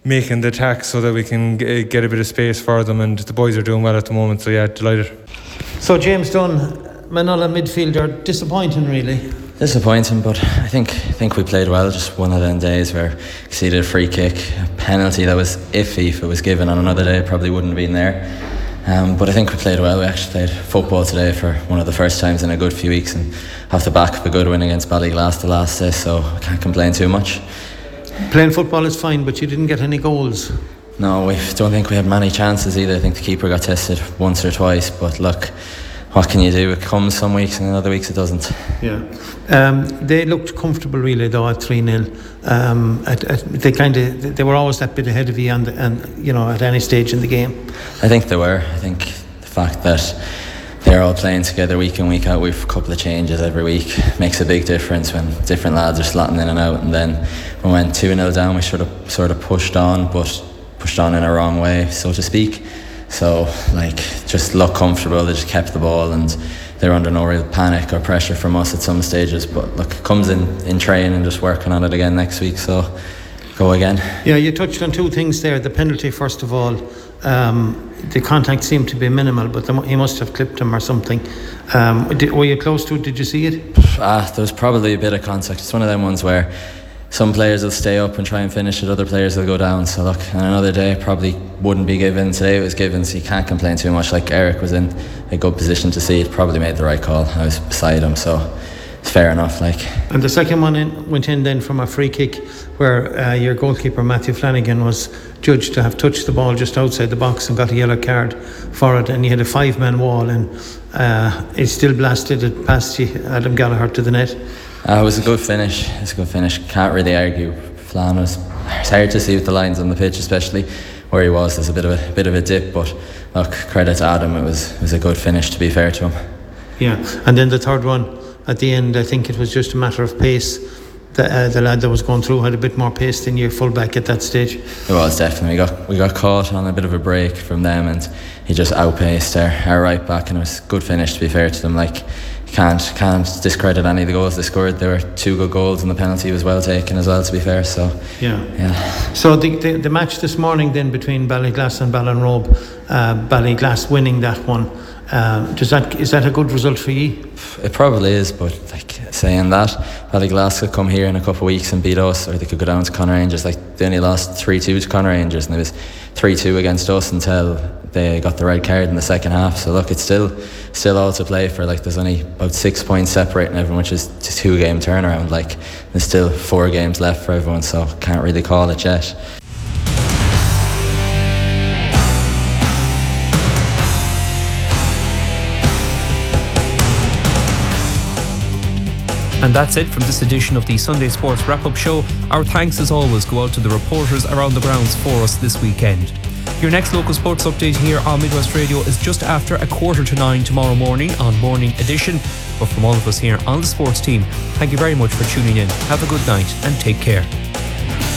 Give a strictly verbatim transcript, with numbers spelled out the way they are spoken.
making the attack so that we can g- get a bit of space for them, and the boys are doing well at the moment, so yeah, delighted. So James Dunn, Manola midfielder, disappointing really. Disappointing, but I think I think we played well. Just one of them days where conceded a free kick, a penalty that was iffy. If it was given on another day, it probably wouldn't have been there. Um, but I think we played well. We actually played football today for one of the first times in a good few weeks, and off the back of a good win against Ballyglass the last day, so I can't complain too much. Playing football is fine, but you didn't get any goals. No, I don't think we had many chances either. I think the keeper got tested once or twice, but look, what can you do? It comes some weeks and other weeks it doesn't. Yeah, um, they looked comfortable really though at three nil. Um, at, at, they kind of they were always that bit ahead of you, and and you know at any stage in the game. I think they were. I think the fact that they're all playing together week in week out with a couple of changes every week makes a big difference when different lads are slotting in and out. And then when we went two nil down, we should have sort of pushed on, but pushed on in a wrong way, so to speak. So, like, just look comfortable. They just kept the ball, and they're under no real panic or pressure from us at some stages. But look, it comes in in training and just working on it again next week. So, go again. Yeah, you touched on two things there. The penalty, first of all, um, the contact seemed to be minimal, but the, he must have clipped him or something. Um, did, were you close to it? Did you see it? Ah, there was probably a bit of contact. It's one of them ones where some players will stay up and try and finish it, other players will go down. So look, on another day probably wouldn't be given. Today it was given, so you can't complain too much. Like, Eric was in a good position to see it, probably made the right call. I was beside him, so it's fair enough. Like, and the second one in, went in then from a free kick where uh, your goalkeeper Matthew Flanagan was judged to have touched the ball just outside the box and got a yellow card for it, and you had a five man wall, and uh, it still blasted it past you, Adam Gallagher, to the net. Uh, it was a good finish. It was a good finish. Can't really argue. Flan was. It's hard to see with the lines on the pitch, especially where he was. There's a bit of a bit of a dip, but look, credit to Adam. It was it was a good finish, to be fair to him. Yeah, and then the third one at the end, I think it was just a matter of pace. The, uh, the lad that was going through had a bit more pace than your fullback at that stage. It was definitely. We got we got caught on a bit of a break from them, and he just outpaced our, our right back, and it was a good finish, to be fair to them. Like, Can't can't discredit any of the goals they scored. There were two good goals, and the penalty was well taken as well, to be fair. So yeah, yeah. So the the, the match this morning then between Ballyglass and Ballinrobe, uh, Ballyglass winning that one. Uh, does that is that a good result for you? It probably is, but like saying that, Ballyglass could come here in a couple of weeks and beat us, or they could go down to Conor Rangers. Like, they only lost three two to Conor Rangers, and it was three two against us until they got the red card in the second half. So look, it's still still all to play for. Like, there's only about six points separating everyone, which is a two game turnaround. Like, there's still four games left for everyone, so can't really call it yet. And that's it from this edition of the Sunday Sports Wrap-Up Show. Our thanks as always go out to the reporters around the grounds for us this weekend. Your next local sports update here on Midwest Radio is just after a quarter to nine tomorrow morning on Morning Edition. But from all of us here on the sports team, thank you very much for tuning in. Have a good night and take care.